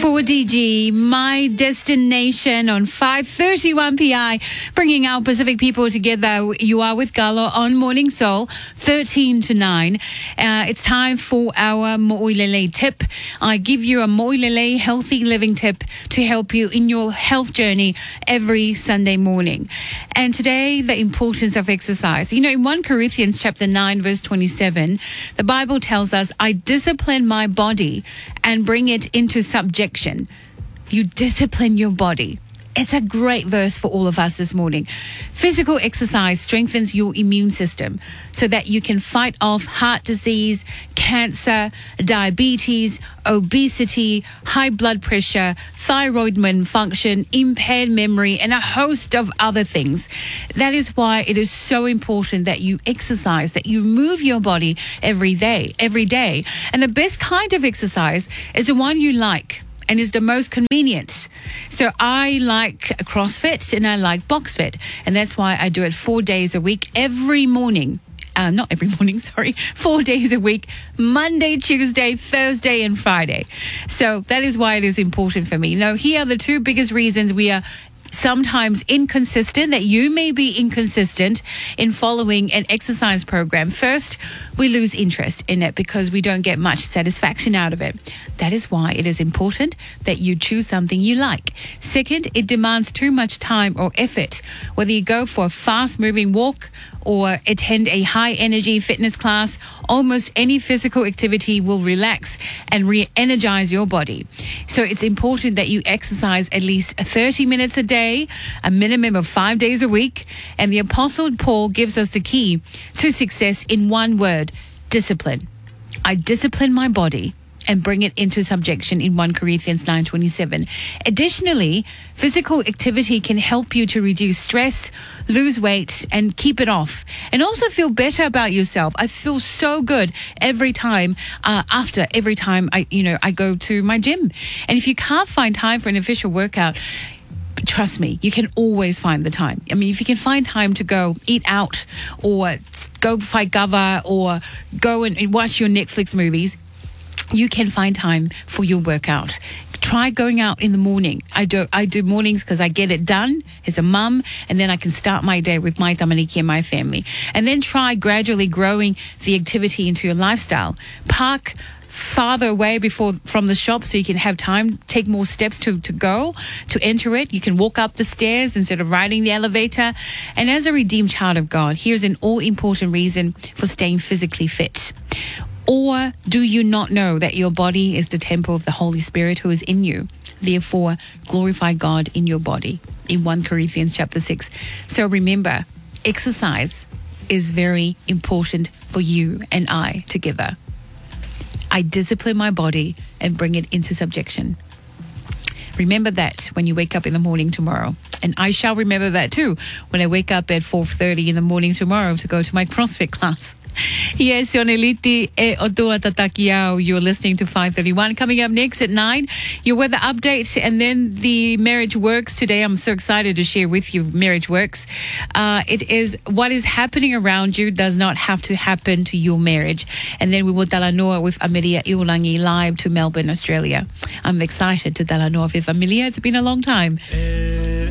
4DG, My Destination on 5:31 PI, bringing our Pacific people together. You are with Galo on Morning Soul, 13 to 9. It's time for our Mo'ilele tip. I give you a Mo'ilele healthy living tip to help you in your health journey every Sunday morning. And today, the importance of exercise. You know, in 1 Corinthians chapter 9, verse 27, the Bible tells us, I discipline my body and bring it into subjection. You discipline your body. It's a great verse for all of us this morning. Physical exercise strengthens your immune system so that you can fight off heart disease, cancer, diabetes, obesity, high blood pressure, thyroid malfunction, impaired memory, and a host of other things. That is why it is so important that you exercise, that you move your body every day. And the best kind of exercise is the one you like and is the most convenient. So I like CrossFit and I like BoxFit. And that's why I do it 4 days a week, every morning. 4 days a week, Monday, Tuesday, Thursday, and Friday. So that is why it is important for me. Now, here are the two biggest reasons we are sometimes inconsistent, that you may be inconsistent in following an exercise program. First, we lose interest in it because we don't get much satisfaction out of it. That is why it is important that you choose something you like. Second, it demands too much time or effort. Whether you go for a fast-moving walk or attend a high-energy fitness class, almost any physical activity will relax and re-energize your body. So it's important that you exercise at least 30 minutes a day, a minimum of 5 days a week. And the Apostle Paul gives us the key to success in one word: discipline. I discipline my body and bring it into subjection in 1 Corinthians 9:27. Additionally, physical activity can help you to reduce stress, lose weight, and keep it off. And also feel better about yourself. I feel so good every time I go to my gym. And if you can't find time for an official workout, trust me, you can always find the time. I mean, if you can find time to go eat out or go fight gava or go and watch your Netflix movies, you can find time for your workout. Try going out in the morning. I do mornings because I get it done as a mum, and then I can start my day with my tamaliki and my family. And then try gradually growing the activity into your lifestyle. Park farther away from the shop so you can have time, take more steps to enter it. You can walk up the stairs instead of riding the elevator. And as a redeemed child of God, here's an all-important reason for staying physically fit. Or do you not know that your body is the temple of the Holy Spirit who is in you? Therefore, glorify God in your body, in 1 Corinthians chapter 6. So remember, exercise is very important for you and I together. I discipline my body and bring it into subjection. Remember that when you wake up in the morning tomorrow. And I shall remember that too when I wake up at 4:30 in the morning tomorrow to go to my CrossFit class. Yes, Yoneliti e Otua Tatakiao. You're listening to 531. Coming up next at 9, your weather update and then the Marriage Works. Today, I'm so excited to share with you Marriage Works. It is what is happening around you does not have to happen to your marriage. And then we will Talanoa with Amelia Iulangi live to Melbourne, Australia. I'm excited to Talanoa with Amelia. It's been a long time.